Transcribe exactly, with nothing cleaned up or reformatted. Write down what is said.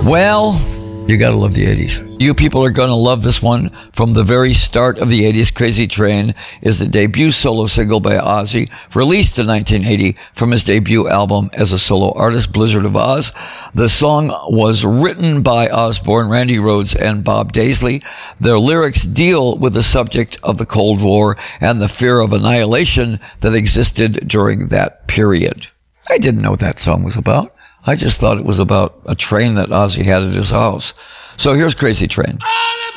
Well, you gotta love the eighties. You people are gonna love this one. From the very start of the eighties, Crazy Train is the debut solo single by Ozzy, released in nineteen eighty from his debut album as a solo artist, Blizzard of Oz. The song was written by Osbourne, Randy Rhoads, and Bob Daisley. Their lyrics deal with the subject of the Cold War and the fear of annihilation that existed during that period. I didn't know what that song was about. I just thought it was about a train that Ozzy had at his house. So here's Crazy Train.